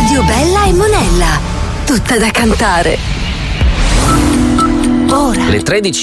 Radio Bella e Monella, tutta da cantare. Ora le 13.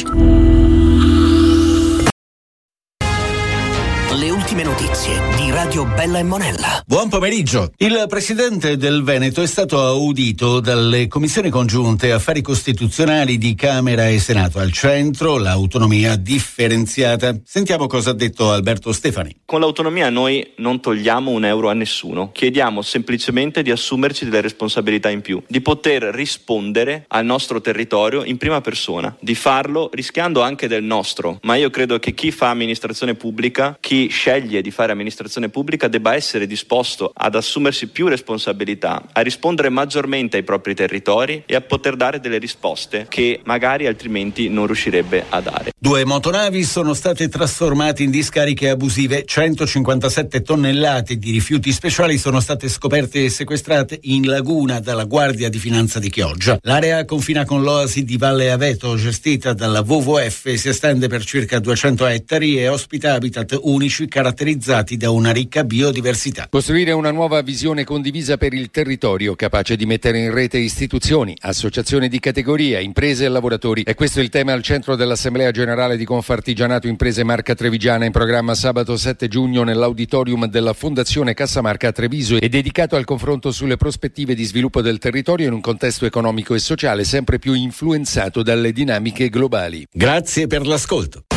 Le ultime notizie di Radio Bella e Monella. Buon pomeriggio. Il presidente del Veneto è stato audito dalle commissioni congiunte affari costituzionali di Camera e Senato. Al centro l'autonomia differenziata. Sentiamo cosa ha detto Alberto Stefani. Con l'autonomia noi non togliamo un euro a nessuno, chiediamo semplicemente di assumerci delle responsabilità in più, di poter rispondere al nostro territorio in prima persona, di farlo rischiando anche del nostro. Ma io credo che chi fa amministrazione pubblica, chi sceglie di fare amministrazione pubblica debba essere disposto ad assumersi più responsabilità, a rispondere maggiormente ai propri territori e a poter dare delle risposte che magari altrimenti non riuscirebbe a dare. 2 motonavi sono state trasformate in discariche abusive, 157 tonnellate di rifiuti speciali sono state scoperte e sequestrate in laguna dalla Guardia di Finanza di Chioggia. L'area confina con l'oasi di Valle Aveto, gestita dalla WWF, si estende per circa 200 ettari e ospita habitat unici caratterizzati da una ricca biodiversità. Costruire una nuova visione condivisa per il territorio, capace di mettere in rete istituzioni, associazioni di categoria, imprese e lavoratori. E questo è il tema al centro dell'Assemblea Generale di Confartigianato Imprese Marca Trevigiana, in programma sabato 7 giugno nell'auditorium della Fondazione Cassamarca a Treviso, e dedicato al confronto sulle prospettive di sviluppo del territorio in un contesto economico e sociale sempre più influenzato dalle dinamiche globali. Grazie per l'ascolto.